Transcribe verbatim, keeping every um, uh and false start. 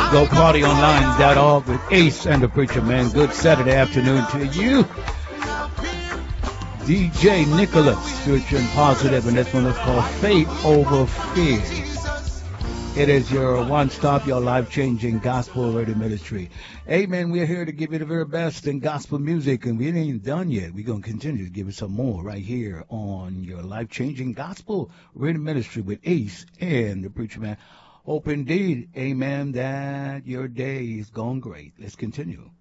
go party online dot org with Ace and the Preacher Man. Good Saturday afternoon to you. D J Nicholas, spiritual and positive, and this one is called Faith Over Fear. It is your one-stop, your life-changing gospel radio ministry. Amen. We're here to give you the very best in gospel music, and we ain't done yet. We're going to continue to give you some more right here on your life-changing gospel radio ministry with Ace and the Preacher Man. Hope indeed, amen, that your day is going great. Let's continue.